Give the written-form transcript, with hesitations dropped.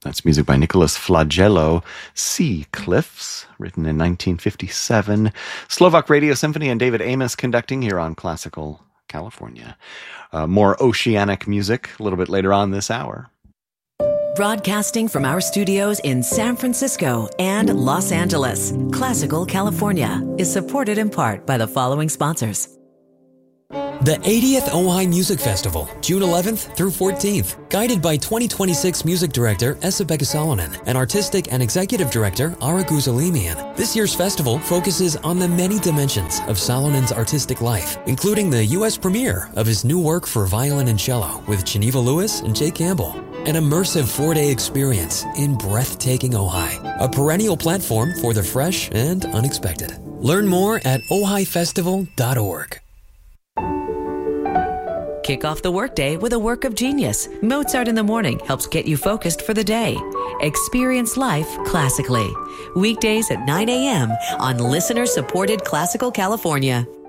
That's music by Nicholas Flagello, Sea Cliffs, written in 1957. Slovak Radio Symphony and David Amos conducting here on Classical California. More oceanic music a little bit later on this hour. Broadcasting from our studios in San Francisco and Los Angeles, Classical California is supported in part by the following sponsors. The 80th Ojai Music Festival, June 11th through 14th, guided by 2026 Music Director Esa-Pekka Salonen and Artistic and Executive Director Ara Guzalimian. This year's festival focuses on the many dimensions of Salonen's artistic life, including the U.S. premiere of his new work for violin and cello with Geneva Lewis and Jay Campbell. An immersive 4-day experience in breathtaking Ojai, a perennial platform for the fresh and unexpected. Learn more at ojaifestival.org. Kick off the workday with a work of genius. Mozart in the Morning helps get you focused for the day. Experience life classically. Weekdays at 9 a.m. on listener-supported Classical California.